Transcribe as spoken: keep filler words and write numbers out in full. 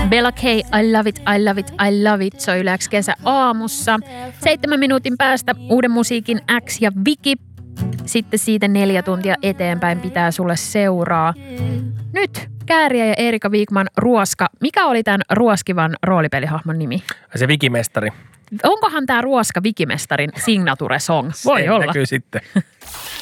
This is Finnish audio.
Bella K, I love it, I love it, I love it. Soi Yleäks kesä aamussa. Seitsemän minuutin päästä uuden musiikin X ja Viki. Sitten siitä neljä tuntia eteenpäin pitää sulle seuraa. Nyt Kääriä ja Erika Wigman Ruoska. Mikä oli tämän ruoskivan roolipelihahmon nimi? Se Vikimestari. Onkohan tämä Ruoska Vikimestarin signature song? Voi Se olla. näkyy sitten.